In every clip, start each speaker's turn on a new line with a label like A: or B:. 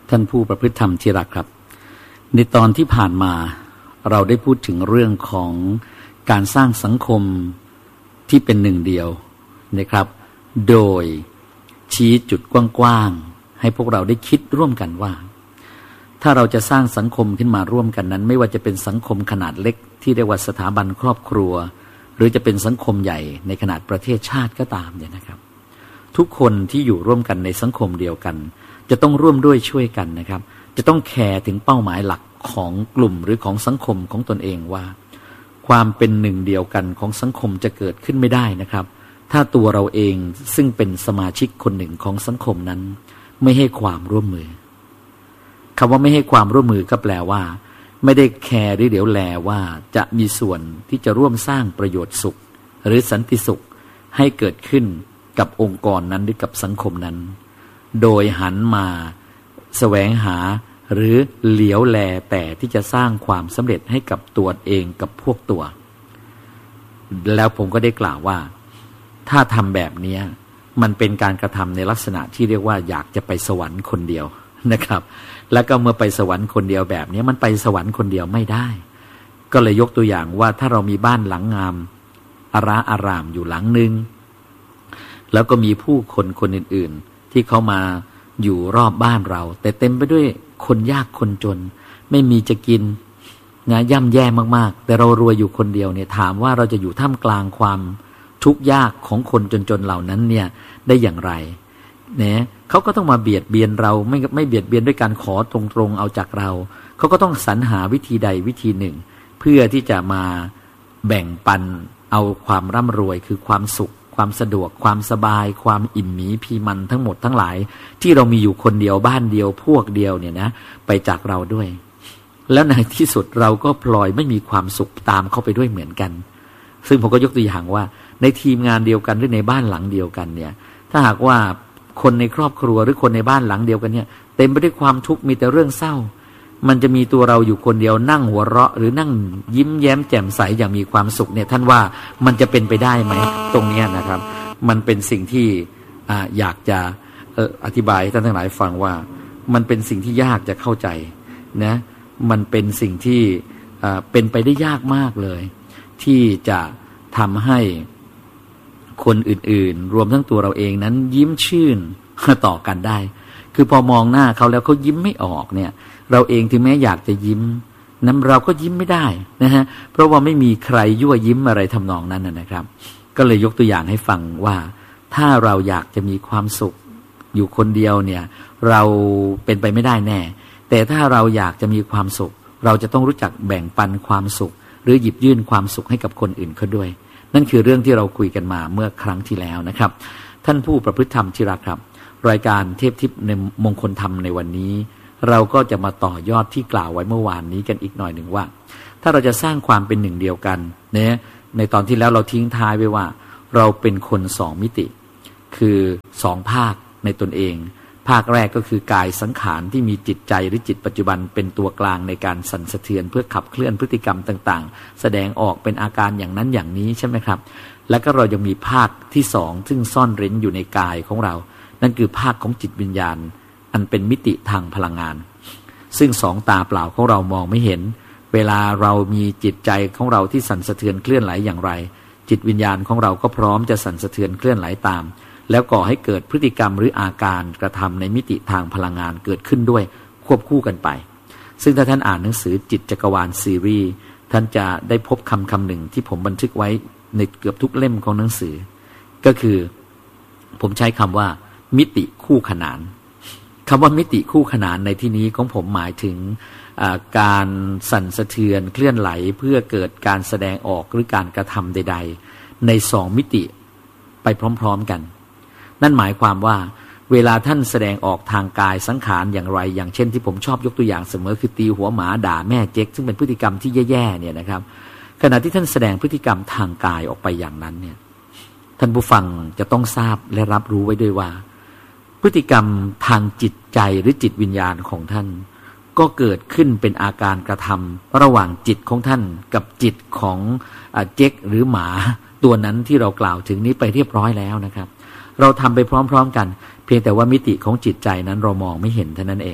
A: ท่านผู้ประพฤติธรรมที่รักครับในตอนที่ผ่านมาเราได้พูดถึงเรื่องของการสร้างสังคมที่เป็นหนึ่งเดียวนะครับโดยชี้จุดกว้างๆให้พวกเราได้คิดร่วมกันว่าถ้าเราจะสร้างสังคมขึ้นมาร่วมกันนั้นไม่ว่าจะเป็นสังคมขนาดเล็กที่เรียกว่าสถาบันครอบครัวหรือจะเป็นสังคมใหญ่ในขนาดประเทศชาติก็ตามเนี่ยนะครับทุกคนที่อยู่ร่วมกันในสังคมเดียวกันจะต้องร่วมด้วยช่วยกันนะครับจะต้องแคร์ถึงเป้าหมายหลักของกลุ่มหรือของสังคมของตนเองว่าความเป็นหนึ่งเดียวกันของสังคมจะเกิดขึ้นไม่ได้นะครับถ้าตัวเราเองซึ่งเป็นสมาชิกคนหนึ่งของสังคมนั้นไม่ให้ความร่วมมือคำว่าไม่ให้ความร่วมมือก็แปลว่าไม่ได้แคร์หรือเดี๋ยวแลว่าจะมีส่วนที่จะร่วมสร้างประโยชน์สุขหรือสันติสุขให้เกิดขึ้นกับองค์กรนั้นหรือกับสังคมนั้นโดยหันมาแสวงหาหรือเหลียวแลแต่ที่จะสร้างความสำเร็จให้กับตัวเองกับพวกตัวแล้วผมก็ได้กล่าวว่าถ้าทำแบบนี้มันเป็นการกระทำในลักษณะที่เรียกว่าอยากจะไปสวรรค์คนเดียวนะครับแล้วก็เมื่อไปสวรรค์คนเดียวแบบนี้มันไปสวรรค์คนเดียวไม่ได้ก็เลยยกตัวอย่างว่าถ้าเรามีบ้านหลังงามอารามอยู่หลังนึงแล้วก็มีผู้คนคนอื่นๆที่เขามาอยู่รอบบ้านเราแต่เต็มไปด้วยคนยากคนจนไม่มีจะกินนะย่ำแย่มากๆแต่เรารวยอยู่คนเดียวเนี่ยถามว่าเราจะอยู่ท่ามกลางความทุกข์ยากของคนจนๆเหล่านั้นเนี่ยได้อย่างไรเนี่ยเขาก็ต้องมาเบียดเบียนเราไม่เบียดเบียนด้วยการขอตรงๆเอาจากเราเขาก็ต้องสรรหาวิธีใดวิธีหนึ่งเพื่อที่จะมาแบ่งปันเอาความร่ำรวยคือความสุขความสะดวกความสบายความอิ่มหมีพีมันทั้งหมดทั้งหลายที่เรามีอยู่คนเดียวบ้านเดียวพวกเดียวเนี่ยนะไปจากเราด้วยแล้วในที่สุดเราก็พลอยไม่มีความสุขตามเข้าไปด้วยเหมือนกันซึ่งผมก็ยกตัวอย่างว่าในทีมงานเดียวกันหรือในบ้านหลังเดียวกันเนี่ยถ้าหากว่าคนในครอบครัวหรือคนในบ้านหลังเดียวกันเนี่ยเต็มไปด้วยความทุกข์มีแต่เรื่องเศร้ามันจะมีตัวเราอยู่คนเดียวนั่งหัวเราะหรือนั่งยิ้มแย้มแจ่มใสอย่างมีความสุขเนี่ยท่านว่ามันจะเป็นไปได้ไหมตรงนี้นะครับมันเป็นสิ่งที่อยากจะอธิบายให้ท่านทั้งหลายฟังว่ามันเป็นสิ่งที่ยากจะเข้าใจนะมันเป็นสิ่งที่เป็นไปได้ยากมากเลยที่จะทำให้คนอื่นๆรวมทั้งตัวเราเองนั้นยิ้มชื่นต่อกันได้คือพอมองหน้าเขาแล้วเขายิ้มไม่ออกเนี่ยเราเองถึงแม้อยากจะยิ้มนั้นเราก็ยิ้มไม่ได้นะฮะเพราะว่าไม่มีใครยั่วยิ้มอะไรทำนองนั้นนะครับก็เลยยกตัวอย่างให้ฟังว่าถ้าเราอยากจะมีความสุขอยู่คนเดียวเนี่ยเราเป็นไปไม่ได้แน่แต่ถ้าเราอยากจะมีความสุขเราจะต้องรู้จักแบ่งปันความสุขหรือหยิบยื่นความสุขให้กับคนอื่นเขาด้วยนั่นคือเรื่องที่เราคุยกันมาเมื่อครั้งที่แล้วนะครับท่านผู้ประพฤติธรรมที่รักครับรายการเทพทิพย์ในมงคลธรรมในวันนี้เราก็จะมาต่อยอดที่กล่าวไว้เมื่อวานนี้กันอีกหน่อยหนึ่งว่าถ้าเราจะสร้างความเป็นหนึ่งเดียวกันเนี่ยในตอนที่แล้วเราทิ้งท้ายไว้ว่าเราเป็นคนสองมิติคือสองภาคในตนเองภาคแรกก็คือกายสังขารที่มีจิตใจหรือจิตปัจจุบันเป็นตัวกลางในการสั่นสะเทือนเพื่อขับเคลื่อนพฤติกรรมต่างๆแสดงออกเป็นอาการอย่างนั้นอย่างนี้ใช่ไหมครับแล้วก็เรายังมีภาคที่สองซึ่งซ่อนเร้นอยู่ในกายของเรานั่นคือภาคของจิตวิญญาณอันเป็นมิติทางพลังงานซึ่งสองตาเปล่าของเรามองไม่เห็นเวลาเรามีจิตใจของเราที่สั่นสะเทือนเคลื่อนไหลอย่างไรจิตวิญญาณของเราก็พร้อมจะสั่นสะเทือนเคลื่อนไหลตามแล้วก่อให้เกิดพฤติกรรมหรืออาการกระทำในมิติทางพลังงานเกิดขึ้นด้วยควบคู่กันไปซึ่งถ้าท่านอ่านหนังสือจิตจักรวาลซีรีส์ท่านจะได้พบคำหนึ่งที่ผมบันทึกไว้ในเกือบทุกเล่มของหนังสือก็คือผมใช้คำว่ามิติคู่ขนานคำว่ามิติคู่ขนานในที่นี้ของผมหมายถึงการสั่นสะเทือนเคลื่อนไหลเพื่อเกิดการแสดงออกหรือการกระทำใดๆในสองมิติไปพร้อมๆกันนั่นหมายความว่าเวลาท่านแสดงออกทางกายสังขารอย่างไรอย่างเช่นที่ผมชอบยกตัวอย่างเสมอคือตีหัวหมาด่าแม่เจ๊กซึ่งเป็นพฤติกรรมที่แย่ๆเนี่ยนะครับขณะที่ท่านแสดงพฤติกรรมทางกายออกไปอย่างนั้นเนี่ยท่านผู้ฟังจะต้องทราบและรับรู้ไว้ด้วยว่าพฤติกรรมทางจิตใจหรือจิตวิญญาณของท่านก็เกิดขึ้นเป็นอาการกระทำระหว่างจิตของท่านกับจิตของเจ๊กหรือหมาตัวนั้นที่เรากล่าวถึงนี้ไปเรียบร้อยแล้วนะครับเราทำไปพร้อมๆกันเพียงแต่ว่ามิติของจิตใจนั้นเรามองไม่เห็นเท่านั้นเอง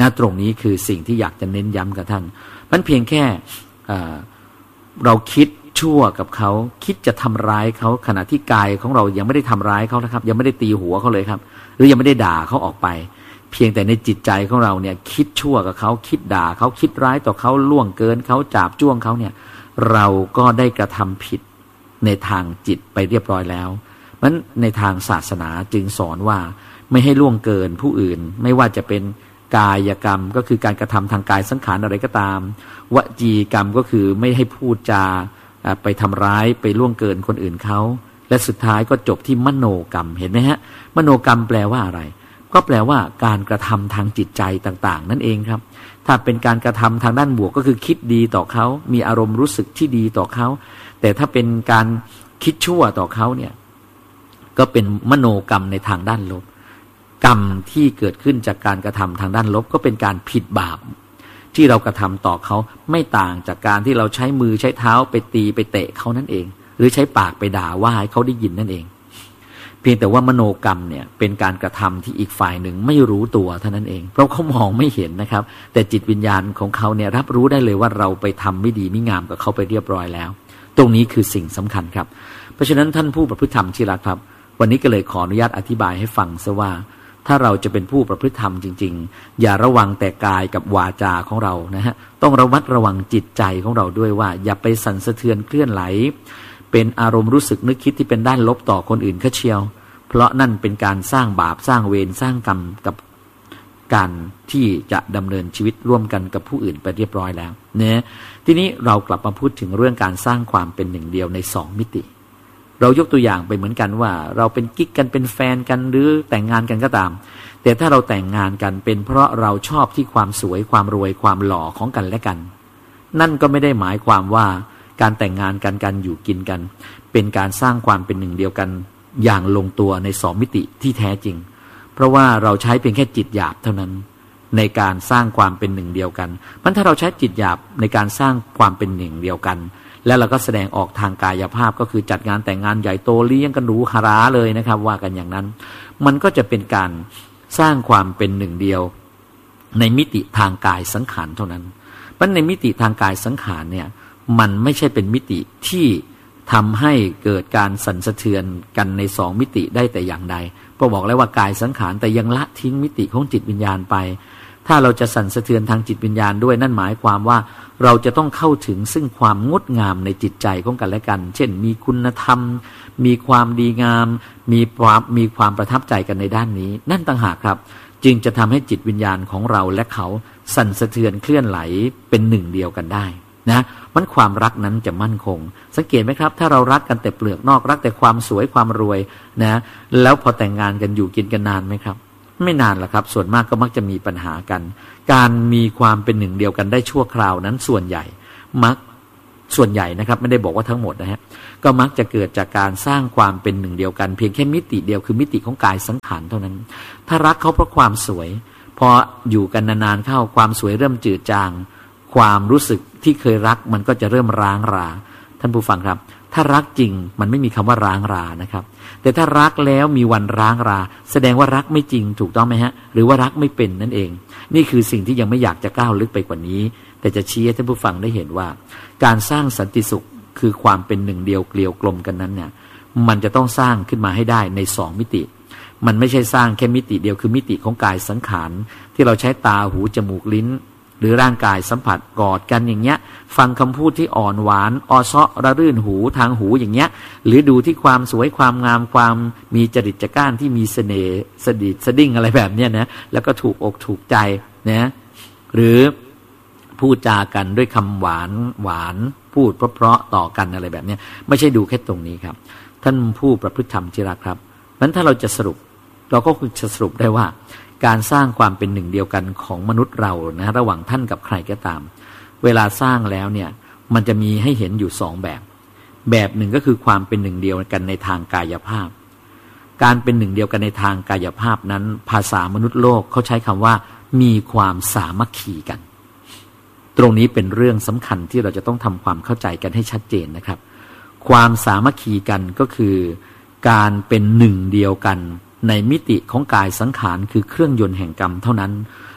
A: นะตรงนี้คือสิ่งที่อยากจะเน้นย้ำกับท่านมันเพียงแค่เราคิดชั่วกับเขาคิดจะทำร้ายเขาขณะที่กายของเรายังไม่ได้ทำร้ายเขานะครับยังไม่ได้ตีหัวเขาเลยครับหรือยังไม่ได้ด่าเขาออกไปเพียงแต่ในจิตใจของเราเนี่ยคิดชั่วกับเขาคิดด่าเขาคิดร้ายต่อเขาล่วงเกินเขาจาบจ้วงเขาเนี่ยเราก็ได้กระทำผิดในทางจิตไปเรียบร้อยแล้วมันในทางศาสนาจึงสอนว่าไม่ให้ล่วงเกินผู้อื่นไม่ว่าจะเป็นกายกรรมก็คือการกระทำทางกายสังขารอะไรก็ตามวจีกรรมก็คือไม่ให้พูดจาไปทำร้ายไปล่วงเกินคนอื่นเขาและสุดท้ายก็จบที่มโนกรรมเห็นไหมฮะมโนกรรมแปลว่าอะไรก็แปลว่าการกระทำทางจิตใจต่างๆนั่นเองครับถ้าเป็นการกระทำทางด้านบวกก็คือคิดดีต่อเขามีอารมณ์รู้สึกที่ดีต่อเขาแต่ถ้าเป็นการคิดชั่วต่อเขาเนี่ยก็เป็นมโนกรรมในทางด้านลบกรรมที่เกิดขึ้นจากการกระทำทางด้านลบก็เป็นการผิดบาปที่เรากระทำต่อเขาไม่ต่างจากการที่เราใช้มือใช้เท้าไปตีไปเตะเขานั่นเองหรือใช้ปากไปด่าว่าให้เขาได้ยินนั่นเองเพียงแต่ว่ามโนกรรมเนี่ยเป็นการกระทำที่อีกฝ่ายหนึ่งไม่รู้ตัวเท่านั้นเองเพราะเขามองไม่เห็นนะครับแต่จิตวิญญาณของเขาเนี่ยรับรู้ได้เลยว่าเราไปทำไม่ดีไม่งามกับเขาไปเรียบร้อยแล้วตรงนี้คือสิ่งสำคัญครับเพราะฉะนั้นท่านผู้ประพฤติธรรมที่รักครับวันนี้ก็เลยขออนุญาตอธิบายให้ฟังซะว่าถ้าเราจะเป็นผู้ประพฤติธรรมจริงๆอย่าระวังแต่กายกับวาจาของเรานะฮะต้องระมัดระวังจิตใจของเราด้วยว่าอย่าไปสั่นสะเทือนเคลื่อนไหลเป็นอารมณ์รู้สึกนึกคิดที่เป็นด้านลบต่อคนอื่นเขาเชียวเพราะนั่นเป็นการสร้างบาปสร้างเวรสร้างกรรมกับการที่จะดำเนินชีวิตร่วมกันกับผู้อื่นไปเรียบร้อยแล้วเนี่ยทีนี้เรากลับมาพูดถึงเรื่องการสร้างความเป็นหนึ่งเดียวใน2มิติเรายกตัวอย่างไปเหมือนกันว่าเราเป็นกิ๊กกันเป็นแฟนกันหรือแต่งงานกันก็ตามแต่ถ้าเราแต่งงานกันเป็นเพราะเราชอบที่ความสวยความรวยความหล่อของกันและกันนั่นก็ไม่ได้หมายความว่าการแต่งงานกันการอยู่กินกันเป็นการสร้างความเป็นหนึ่งเดียวกันอย่างลงตัวใน2มิติที่แท้จริงเพราะว่าเราใช้เพียงแค่จิตหยาบเท่านั้นในการสร้างความเป็นหนึ่งเดียวกันมันถ้าเราใช้จิตหยาบในการสร้างความเป็นหนึ่งเดียวกันแล้วเราก็แสดงออกทางกายภาพก็คือจัดงานแต่งงานใหญ่โตเลี้ยงกันหรูหราเลยนะครับว่ากันอย่างนั้นมันก็จะเป็นการสร้างความเป็นหนึ่งเดียวในมิติทางกายสังขารเท่านั้นเพราะในมิติทางกายสังขารเนี่ยมันไม่ใช่เป็นมิติที่ทำให้เกิดการสั่นสะเทือนกันใน2มิติได้แต่อย่างใดเพราะบอกแล้วว่ากายสังขารแต่ยังละทิ้งมิติของจิตวิญญาณไปถ้าเราจะสั่นสะเทือนทางจิตวิญญาณด้วยนั่นหมายความว่าเราจะต้องเข้าถึงซึ่งความงดงามในจิตใจของกันและกันเช่นมีคุณธรรมมีความดีงามมีความประทับใจกันในด้านนี้นั่นต่างหากครับจึงจะทำให้จิตวิญญาณของเราและเขาสั่นสะเทือนเคลื่อนไหลเป็นหนึ่งเดียวกันได้นะมันความรักนั้นจะมั่นคงสังเกตไหมครับถ้าเรารักกันแต่เปลือกนอกรักแต่ความสวยความรวยนะแล้วพอแต่งงานกันอยู่กินกันนานไหมครับไม่นานหรอกครับส่วนมากก็มักจะมีปัญหากันการมีความเป็นหนึ่งเดียวกันได้ชั่วคราวนั้นส่วนใหญ่นะครับไม่ได้บอกว่าทั้งหมดนะฮะก็มักจะเกิดจากการสร้างความเป็นหนึ่งเดียวกันเพียงแค่มิติเดียวคือมิติของกายสังขารเท่านั้นถ้ารักเขาเพราะความสวยพออยู่กันนานๆเข้าความสวยเริ่มจืดจางความรู้สึกที่เคยรักมันก็จะเริ่มร้างราท่านผู้ฟังครับถ้ารักจริงมันไม่มีคำว่าร้างรานะครับแต่ถ้ารักแล้วมีวันร้างราแสดงว่ารักไม่จริงถูกต้องไหมฮะหรือว่ารักไม่เป็นนั่นเองนี่คือสิ่งที่ยังไม่อยากจะก้าวลึกไปกว่านี้แต่จะชี้ให้ท่านผู้ฟังได้เห็นว่าการสร้างสันติสุขคือความเป็นหนึ่งเดียวเกลียวกลมกันนั้นเนี่ยมันจะต้องสร้างขึ้นมาให้ได้ใน2มิติมันไม่ใช่สร้างแค่มิติเดียวคือมิติของกายสังขารที่เราใช้ตาหูจมูกลิ้นหรือร่างกายสัมผัสกอดกันอย่างเงี้ยฟังคำพูดที่อ่อนหวานอ้อเซาะระรื่นหูทางหูอย่างเงี้ยหรือดูที่ความสวยความงามความมีจริตจักร้านที่มีเสน่ห์สดิดสดิ้งอะไรแบบเนี้ยนะแล้วก็ถูกอกถูกใจนะหรือพูดจากันด้วยคำหวานพูดเพราะๆต่อกันอะไรแบบเนี้ยไม่ใช่ดูแค่ตรงนี้ครับท่านผู้ประพฤติธรรมที่รักครับนั้นถ้าเราจะสรุปเราก็คือจะสรุปได้ว่าการสร้างความเป็นหนึ่งเดียวกันของมนุษย์เรานะระหว่างท่านกับใครก็ตามเวลาสร้างแล้วเนี่ยมันจะมีให้เห็นอยู่2แบบหนึ่งก็คือความเป็นหนึ่งเดียวกันในทางกายภาพการเป็นหนึ่งเดียวกันในทางกายภาพนั้นภาษามนุษย์โลกเขาใช้คำว่ามีความสามัคคีกันตรงนี้เป็นเรื่องสำคัญที่เราจะต้องทำความเข้าใจกันให้ชัดเจนนะครับความสามัคคีกันก็คือการเป็นหนึ่งเดียวกันในมิติของกายสังขารคือเครื่องยนต์แห่งกรรมเท่านั้น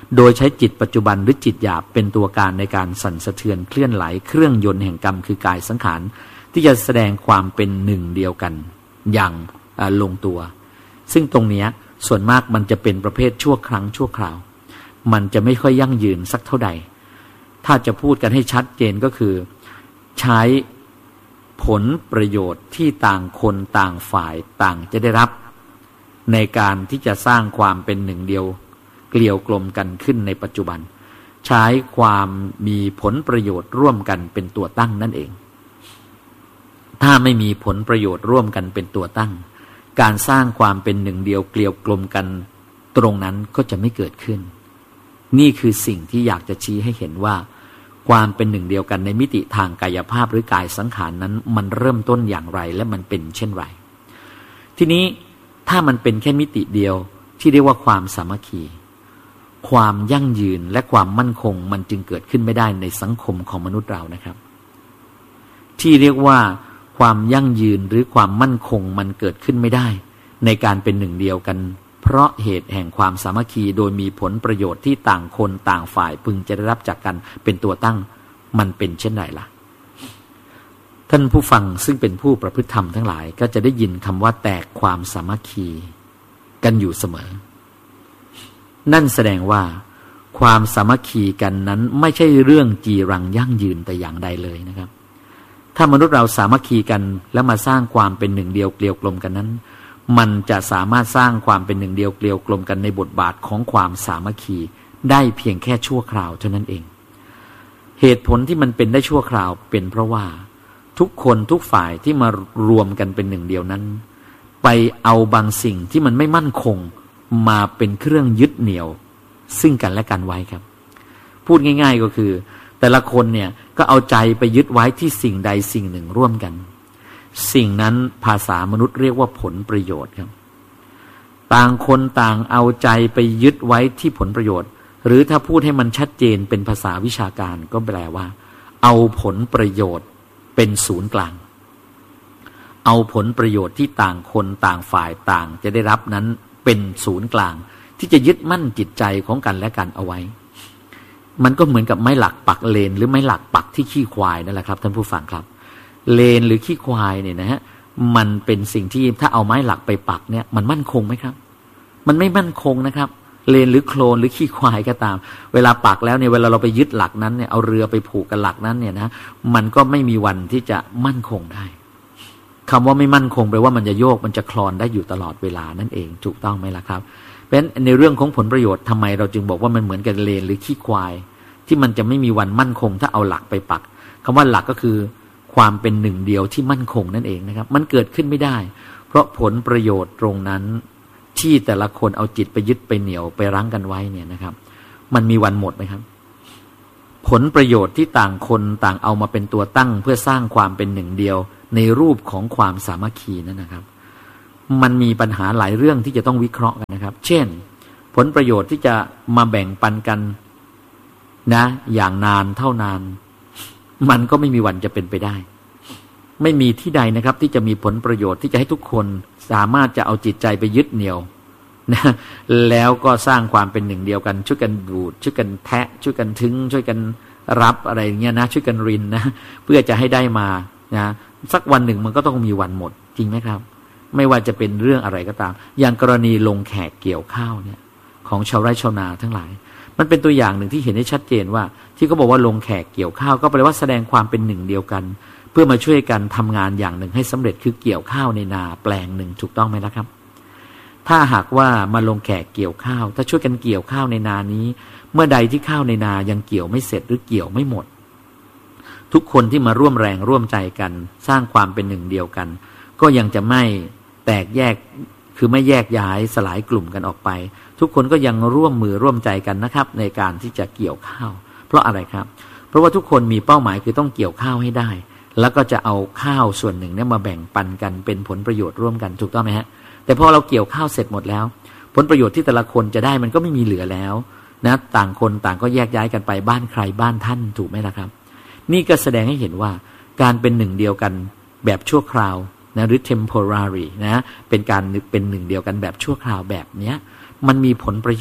A: โดยใช้จิตปัจจุบันหรือจิตหยาบเป็นตัวการในการสั่นสะเทือนเคลื่อนไหลเครื่องยนต์แห่งกรรมคือกายสังขารที่จะแสดงความเป็นหนึ่งเดียวกันอย่างลงตัวซึ่งตรงนี้ส่วนมากมันจะเป็นประเภทชั่วครั้งชั่วคราวมันจะไม่ค่อยยั่งยืนสักเท่าใดถ้าจะพูดกันให้ชัดเจนก็คือใช้ผลประโยชน์ที่ต่างคนต่างฝ่ายต่างจะได้รับในการที่จะสร้างความเป็นหนึ่งเดียวเกลียวกลมกันขึ้นในปัจจุบันใช้ความมีผลประโยชน์ร่วมกันเป็นตัวตั้งนั่นเองถ้าไม่มีผลประโยชน์ร่วมกันเป็นตัวตั้งการสร้างความเป็นหนึ่งเดียวเกลียวกลมกันตรงนั้นก็จะไม่เกิดขึ้นนี่คือสิ่งที่อยากจะชี้ให้เห็นว่าความเป็นหนึ่งเดียวกันในมิติทางกายภาพหรือกายสังขารนั้นมันเริ่มต้นอย่างไรและมันเป็นเช่นไรทีนี้ถ้ามันเป็นแค่มิติเดียวที่เรียกว่าความสามัคคีความยั่งยืนและความมั่นคงมันจึงเกิดขึ้นไม่ได้ในสังคมของมนุษย์เรานะครับที่เรียกว่าความยั่งยืนหรือความมั่นคงมันเกิดขึ้นไม่ได้ในการเป็นหนึ่งเดียวกันเพราะเหตุแห่งความสามัคคีโดยมีผลประโยชน์ที่ต่างคนต่างฝ่ายพึงจะได้รับจากกันเป็นตัวตั้งมันเป็นเช่นไรล่ะท่านผู้ฟังซึ่งเป็นผู้ประพฤติธรรมทั้งหลายก็จะได้ยินคำว่าแตกความสามัคคีกันอยู่เสมอนั่นแสดงว่าความสามัคคีกันนั้นไม่ใช่เรื่องจีรังยั่งยืนแต่อย่างใดเลยนะครับถ้ามนุษย์เราสามัคคีกันแล้วมาสร้างความเป็นหนึ่งเดียวเกลียวกลมกันนั้นมันจะสามารถสร้างความเป็นหนึ่งเดียวเกลียวกลมกันในบทบาทของความสามัคคีได้เพียงแค่ชั่วคราวเท่านั้นเองเหตุผลที่มันเป็นได้ชั่วคราวเป็นเพราะว่าทุกคนทุกฝ่ายที่มารวมกันเป็นหนึ่งเดียวนั้นไปเอาบางสิ่งที่มันไม่มั่นคงมาเป็นเครื่องยึดเหนี่ยวซึ่งกันและกันไว้ครับพูดง่ายๆก็คือแต่ละคนเนี่ยก็เอาใจไปยึดไว้ที่สิ่งใดสิ่งหนึ่งร่วมกันสิ่งนั้นภาษามนุษย์เรียกว่าผลประโยชน์ครับต่างคนต่างเอาใจไปยึดไว้ที่ผลประโยชน์หรือถ้าพูดให้มันชัดเจนเป็นภาษาวิชาการก็แปลว่าเอาผลประโยชน์เป็นศูนย์กลางเอาผลประโยชน์ที่ต่างคนต่างฝ่ายต่างจะได้รับนั้นเป็นศูนย์กลางที่จะยึดมั่นจิตใจของกันและกันเอาไว้มันก็เหมือนกับไม้หลักปักเลนหรือไม้หลักปักที่ขี้ควายนั่นแหละครับท่านผู้ฟังครับเลนหรือขี้ควายเนี่ยนะฮะมันเป็นสิ่งที่ถ้าเอาไม้หลักไปปักเนี่ยมันมั่นคงไหมครับมันไม่มั่นคงนะครับเลนหรือโคลนหรือขี้ควายก็ตามเวลาปักแล้วเนี่ยเวลาเราไปยึดหลักนั้นเนี่ยเอาเรือไปผูกกับหลักนั้นเนี่ยนะมันก็ไม่มีวันที่จะมั่นคงได้คำว่าไม่มั่นคงแปลว่ามันจะโยกมันจะคลอนได้อยู่ตลอดเวลานั่นเองถูกต้องไหมล่ะครับเพราะฉะนั้นในเรื่องของผลประโยชน์ทำไมเราจึงบอกว่ามันเหมือนกับเลนหรือขี้ควายที่มันจะไม่มีวันมั่นคงถ้าเอาหลักไปปักคำว่าหลักก็คือความเป็นหนึ่งเดียวที่มั่นคงนั่นเองนะครับมันเกิดขึ้นไม่ได้เพราะผลประโยชน์ตรงนั้นที่แต่ละคนเอาจิตไปยึดไปเหนี่ยวไปรั้งกันไว้เนี่ยนะครับมันมีวันหมดไหมครับผลประโยชน์ที่ต่างคนต่างเอามาเป็นตัวตั้งเพื่อสร้างความเป็นหนึ่งเดียวในรูปของความสามัคคีนั่นนะครับมันมีปัญหาหลายเรื่องที่จะต้องวิเคราะห์กันนะครับเช่นผลประโยชน์ที่จะมาแบ่งปันกันนะอย่างนานเท่านานมันก็ไม่มีวันจะเป็นไปได้ไม่มีที่ใดนะครับที่จะมีผลประโยชน์ที่จะให้ทุกคนสามารถจะเอาจิตใจไปยึดเหนี่ยวนะแล้วก็สร้างความเป็นหนึ่งเดียวกันช่วยกันดูดช่วยกันแทะช่วยกันทึ้งช่วยกันรับอะไรอย่างเงี้ยนะช่วยกันรินนะเพื่อจะให้ได้มานะสักวันหนึ่งมันก็ต้องมีวันหมดจริงไหมครับไม่ว่าจะเป็นเรื่องอะไรก็ตามอย่างกรณีลงแขกเกี่ยวข้าวเนี่ยของชาวไร่ชาวนาทั้งหลายมันเป็นตัวอย่างหนึ่งที่เห็นได้ชัดเจนว่าที่เขาบอกว่าลงแขกเกี่ยวข้าวก็แปลว่าแสดงความเป็นหนึ่งเดียวกันเพื่อมาช่วยกันทำงานอย่างหนึ่งให้สำเร็จคือเกี่ยวข้าวในนาแปลงหนึ่งถูกต้องไหมล่ะครับถ้าหากว่ามาลงแขกเกี่ยวข้าวถ้าช่วยกันเกี่ยวข้าวในนานี้เมื่อใดที่ข้าวในนายังเกี่ยวไม่เสร็จหรือเกี่ยวไม่หมดทุกคนที่มาร่วมแรงร่วมใจกันสร้างความเป็นหนึ่งเดียวกันก็ยังจะไม่แตกแยกคือไม่แยกย้ายสลายกลุ่มกันออกไปทุกคนก็ยังร่วมมือร่วมใจกันนะครับในการที่จะเกี่ยวข้าวเพราะอะไรครับเพราะว่าทุกคนมีเป้าหมายคือต้องเกี่ยวข้าวให้ได้แล้วก็จะเอาข้าวส่วนหนึ่งเนี่ยมาแบ่งปันกันเป็นผลประโยชน์ร่วมกันถูกต้องไหมฮะแต่พอเราเกี่ยวข้าวเสร็จหมดแล้วผลประโยชน์ที่แต่ละคนจะได้มันก็ไม่มีเหลือแล้วนะต่างคนต่างก็แยกย้ายกันไปบ้านใครบ้านท่านถูกไหมล่ะครับนี่ก็แสดงให้เห็นว่าการเป็นหนึ่งเดียวกันแบบชั่วคราวนะหรือ temporary นะเป็นการเป็นหนึ่งเดียวกันแบบชั่วคราวแบบเนี้ยมันมีผลประโยชน์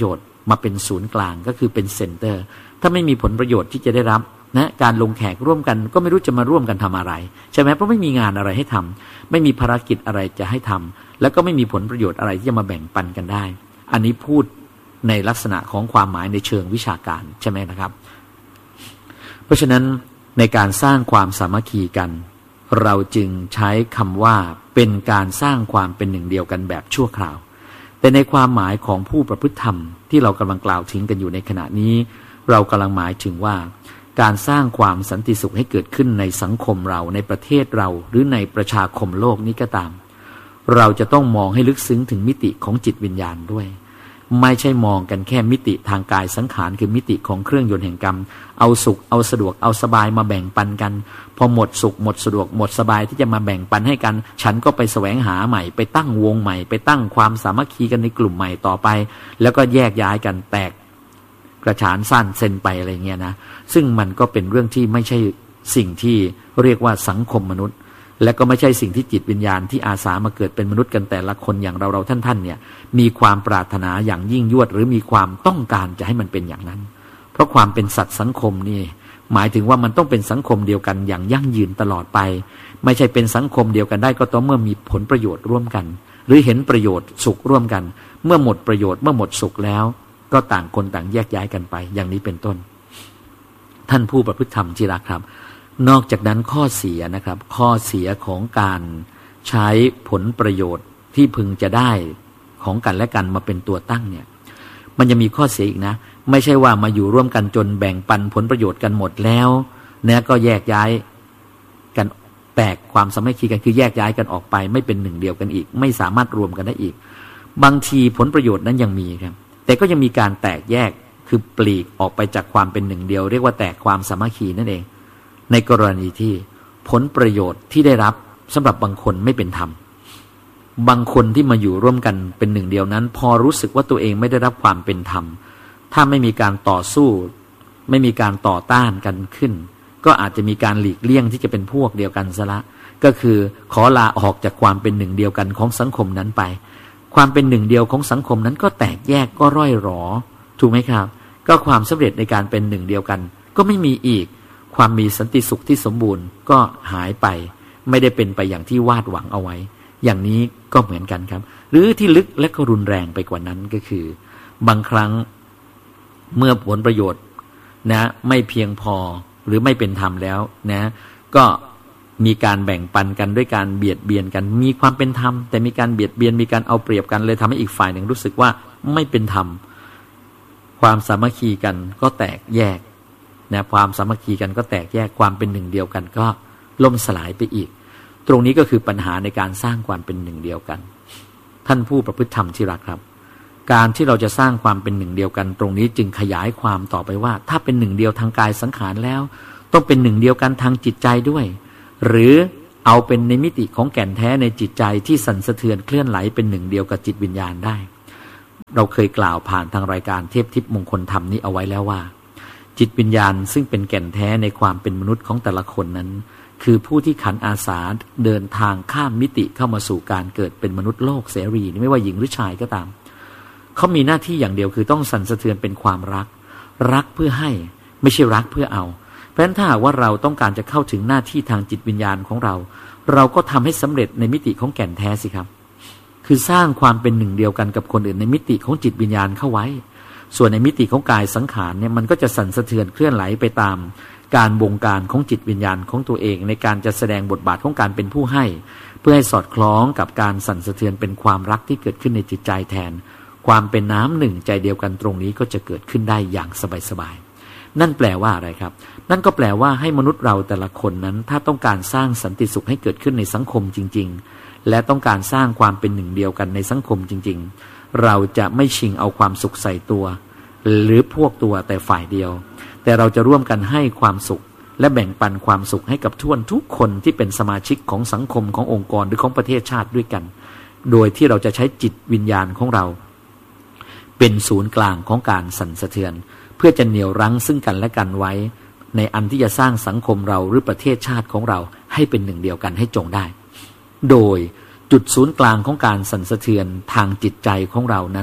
A: มาเป็นศูนย์กลางก็คือเป็นเซ็นเตอร์ถ้าไม่มีผลประโยชน์ที่จะได้รับนะการลงแขกร่วมกันก็ไม่รู้จะมาร่วมกันทำอะไรใช่ไหมเพราะไม่มีงานอะไรให้ทำไม่มีภารกิจอะไรจะให้ทำแล้วก็ไม่มีผลประโยชน์อะไรที่จะมาแบ่งปันกันได้อันนี้พูดในลักษณะของความหมายในเชิงวิชาการใช่ไหมนะครับเพราะฉะนั้นในการสร้างความสามัคคีกันเราจึงใช้คำว่าเป็นการสร้างความเป็นหนึ่งเดียวกันแบบชั่วคราวแต่ในความหมายของผู้ประพฤติธรรมที่เรากำลังกล่าวถึงกันอยู่ในขณะนี้เรากำลังหมายถึงว่าการสร้างความสันติสุขให้เกิดขึ้นในสังคมเราในประเทศเราหรือในประชาคมโลกนี้ก็ตามเราจะต้องมองให้ลึกซึ้งถึงมิติของจิตวิญญาณด้วยไม่ใช่มองกันแค่มิติทางกายสังขารคือมิติของเครื่องยนต์แห่งกรรมเอาสุขเอาสะดวกเอาสบายมาแบ่งปันกันพอหมดสุขหมดสะดวกหมดสบายที่จะมาแบ่งปันให้กันฉันก็ไปแสวงหาใหม่ไปตั้งวงใหม่ไปตั้งความสามัคคีกันในกลุ่มใหม่ต่อไปแล้วก็แยกย้ายกันแตกกระฉานสั้นเซนไปอะไรเงี้ยนะซึ่งมันก็เป็นเรื่องที่ไม่ใช่สิ่งที่เรียกว่าสังคมมนุษย์และก็ไม่ใช่สิ่งที่จิตวิญญาณที่อาสามาเกิดเป็นมนุษย์กันแต่ละคนอย่างเราท่านเนี่ยมีความปรารถนาอย่างยิ่งยวดหรือมีความต้องการจะให้มันเป็นอย่างนั้นเพราะความเป็นสัตว์สังคมนี่หมายถึงว่ามันต้องเป็นสังคมเดียวกันอย่างยั่งยืนตลอดไปไม่ใช่เป็นสังคมเดียวกันได้ก็ต่อเมื่อมีผลประโยชน์ร่วมกันหรือเห็นประโยชน์สุขร่วมกันเมื่อหมดประโยชน์เมื่อหมดสุขแล้วก็ต่างคนต่างแยกย้ายกันไปอย่างนี้เป็นต้นท่านผู้ประพฤติธรรมที่รักครับนอกจากนั้นข้อเสียนะครับข้อเสียของการใช้ผลประโยชน์ที่พึงจะได้ของกันและกันมาเป็นตัวตั้งเนี่ยมันจะมีข้อเสียอีกนะไม่ใช่ว่ามาอยู่ร่วมกันจนแบ่งปันผลประโยชน์กันหมดแล้วเนี่ยก็แยกย้ายกันแตกความสามัคคีกันคือแยกย้ายกันออกไปไม่เป็นหนึ่งเดียวกันอีกไม่สามารถรวมกันได้อีกบางทีผลประโยชน์นั้นยังมีครับแต่ก็ยังมีการแตกแยกคือปลีกออกไปจากความเป็นหนึ่งเดียวเรียกว่าแตกความสามัคคีนั่นเองในกรณีที่ผลประโยชน์ที่ได้รับสำหรับบางคนไม่เป็นธรรมบางคนที่มาอยู่ร่วมกันเป็นหนึ่งเดียวนั้นพอรู้สึกว่าตัวเองไม่ได้รับความเป็นธรรมถ้าไม่มีการต่อสู้ไม่มีการต่อต้านกันขึ้นก็อาจจะมีการหลีกเลี่ยงที่จะเป็นพวกเดียวกันซะละก็คือขอลาออกจากความเป็นหนึ่งเดียวกันของสังคมนั้นไปความเป็นหนึ่งเดียวของสังคมนั้นก็แตกแยกก็ร่อยหรอถูกไหมครับก็ความสำเร็จในการเป็นหนึ่งเดียวกันก็ไม่มีอีกความมีสันติสุขที่สมบูรณ์ก็หายไปไม่ได้เป็นไปอย่างที่วาดหวังเอาไว้อย่างนี้ก็เหมือนกันครับหรือที่ลึกและก็รุนแรงไปกว่านั้นก็คือบางครั้งเมื่อผลประโยชน์นะไม่เพียงพอหรือไม่เป็นธรรมแล้วนะก็มีการแบ่งปันกันด้วยการเบียดเบียนกันมีความเป็นธรรมแต่มีการเบียดเบียนมีการเอาเปรียบกันเลยทำให้อีกฝ่ายหนึ่งรู้สึกว่าไม่เป็นธรรมความสามัคคีกันก็แตกแยกนะความสามัคคีกันก็แตกแยกความเป็นหนึ่งเดียวกันก็ล่มสลายไปอีกตรงนี้ก็คือปัญหาในการสร้างความเป็นหนึ่งเดียวกันท่านผู้ประพฤติธรรมที่รักครับการที่เราจะสร้างความเป็นหนึ่งเดียวกันตรงนี้จึงขยายความต่อไปว่าถ้าเป็นหนึ่งเดียวทางกายสังขารแล้วต้องเป็นหนึ่งเดียวกันทางจิตใจด้วยหรือเอาเป็นในมิติของแก่นแท้ในจิตใจที่สั่นสะเทือนเคลื่อนไหลเป็นหนึ่งเดียวกับจิตวิญญาณได้เราเคยกล่าวผ่านทางรายการเทพทิพย์มงคลธรรมนี้เอาไว้แล้วว่าจิตวิญญาณซึ่งเป็นแก่นแท้ในความเป็นมนุษย์ของแต่ละคนนั้นคือผู้ที่ขันอาสาเดินทางข้ามมิติเข้ามาสู่การเกิดเป็นมนุษย์โลกเสรีไม่ว่าหญิงหรือชายก็ตามเขามีหน้าที่อย่างเดียวคือต้องสั่นสะเทือนเป็นความรักเพื่อให้ไม่ใช่รักเพื่อเอาเพราะฉะนั้นถ้าหากว่าเราต้องการจะเข้าถึงหน้าที่ทางจิตวิญญาณของเราเราก็ทำให้สำเร็จในมิติของแก่นแท้สิครับคือสร้างความเป็นหนึ่งเดียวกันกับคนอื่นในมิติของจิตวิญญาณเข้าไว้ส่วนในมิติของกายสังขารเนี่ยมันก็จะสั่นสะเทือนเคลื่อนไหลไปตามการบงการของจิตวิญญาณของตัวเองในการจะแสดงบทบาทของการเป็นผู้ให้เพื่อให้สอดคล้องกับการสั่นสะเทือนเป็นความรักที่เกิดขึ้นในจิตใจแทนความเป็นน้ำหนึ่งใจเดียวกันตรงนี้ก็จะเกิดขึ้นได้อย่างสบายๆนั่นแปลว่าอะไรครับนั่นก็แปลว่าให้มนุษย์เราแต่ละคนนั้นถ้าต้องการสร้างสันติสุขให้เกิดขึ้นในสังคมจริงๆและต้องการสร้างความเป็นหนึ่งเดียวกันในสังคมจริงๆเราจะไม่ชิงเอาความสุขใส่ตัวหรือพวกตัวแต่ฝ่ายเดียวแต่เราจะร่วมกันให้ความสุขและแบ่งปันความสุขให้กับทุกคนที่เป็นสมาชิกของสังคมขององค์กรหรือของประเทศชาติด้วยกันโดยที่เราจะใช้จิตวิญญาณของเราเป็นศูนย์กลางของการสั่นสะเทือนเพื่อจะเหนี่ยวรั้งซึ่งกันและกันไว้ในอันที่จะสร้างสังคมเราหรือประเทศชาติของเราให้เป็นหนึ่งเดียวกันให้จงได้โดยจุดศูนย์กลางของการสั่นสะเทือนทางจิตใจของเรานั้น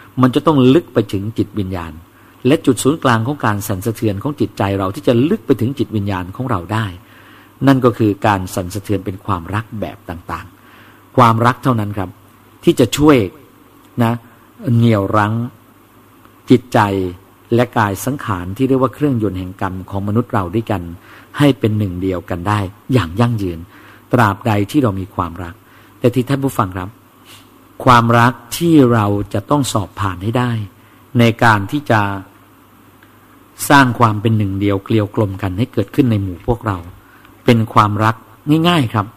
A: มันจะต้องลึกไปถึงจิตวิญญาณและจุดศูนย์กลางของการสั่นสะเทือนของจิตใจเราที่จะลึกไปถึงจิตวิญญาณของเราได้นั่นก็คือการสั่นสะเทือนเป็นความรักแบบต่างๆความรักเท่านั้นครับที่จะช่วยนะเหนี่ยวรั้งจิตใจและกายสังขารที่เรียกว่าเครื่องยนต์แห่งกรรมของมนุษย์เราด้วยกันให้เป็นหนึ่งเดียวกันได้อย่างยั่งยืนตราบใดที่เรามีความรักแต่ที่ท่านผู้ฟังครับความรักที่เราจะต้องสอบผ่านให้ได้ในการที่จะสร้างความเป็นหนึ่งเดียวเกลียวกลมกันให้เกิดขึ้นในหมู่พวกเราเป็นความรักง่ายๆครับ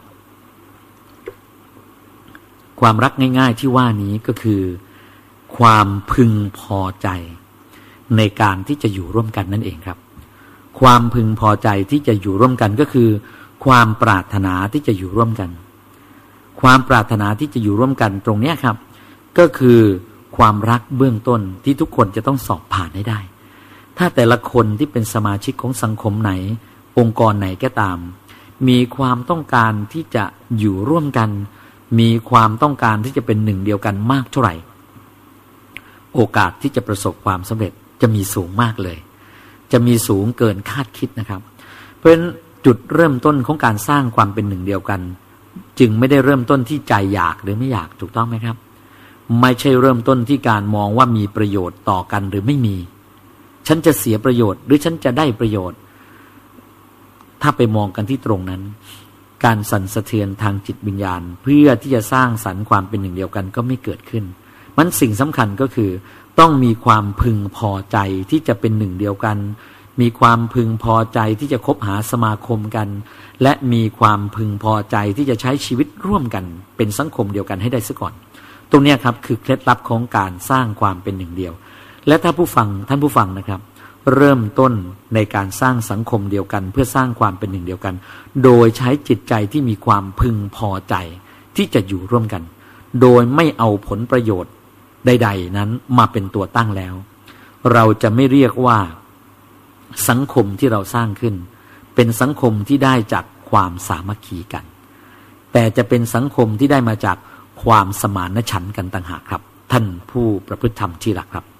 A: ความรักง่ายๆที่ว่านี้ก็คือความพึงพอใจในการที่จะอยู่ร่วมกันนั่นเองครับความพึงพอใจที่จะอยู่ร่วมกันก็คือความปรารถนาที่จะอยู่ร่วมกันความปรารถนาที่จะอยู่ร่วมกันตรงนี้ครับก็คือความรักเบื้องต้นที่ทุกคนจะต้องสอบผ่านให้ได้ถ้าแต่ละคนที่เป็นสมาชิกของสังคมไหนองค์กรไหนก็ตามมีความต้องการที่จะอยู่ร่วมกันมีความต้องการที่จะเป็นหนึ่งเดียวกันมากเท่าไหร่โอกาสที่จะประสบความสำเร็จจะมีสูงมากเลยจะมีสูงเกินคาดคิดนะครับเพราะฉะนั้นจุดเริ่มต้นของการสร้างความเป็นหนึ่งเดียวกันจึงไม่ได้เริ่มต้นที่ใจอยากหรือไม่อยากถูกต้องไหมครับไม่ใช่เริ่มต้นที่การมองว่ามีประโยชน์ต่อกันหรือไม่มีฉันจะเสียประโยชน์หรือฉันจะได้ประโยชน์ถ้าไปมองกันที่ตรงนั้นการสั่นสะเทือนทางจิตวิญญาณเพื่อที่จะสร้างสรรค์ความเป็นหนึ่งเดียวกันก็ไม่เกิดขึ้นมันสิ่งสำคัญก็คือต้องมีความพึงพอใจที่จะเป็นหนึ่งเดียวกันมีความพึงพอใจที่จะคบหาสมาคมกันและมีความพึงพอใจที่จะใช้ชีวิตร่วมกันเป็นสังคมเดียวกันให้ได้ซะก่อนตรงนี้ครับคือเคล็ดลับของการสร้างความเป็นหนึ่งเดียวและถ้าท่านผู้ฟังนะครับเริ่มต้นในการสร้างสังคมเดียวกันเพื่อสร้างความเป็นหนึ่งเดียวกันโดยใช้จิตใจที่มีความพึงพอใจที่จะอยู่ร่วมกันโดยไม่เอาผลประโยชน์ใดๆนั้นมาเป็นตัวตั้งแล้วเราจะไม่เรียกว่าสังคมที่เราสร้างขึ้นเป็นสังคมที่ได้จากความสามัคคีกันแต่จะเป็นสังคมที่ได้มาจากความสมานฉันท์กันต่างหากครับท่านผู้ประพฤติธรรมที่รักครับ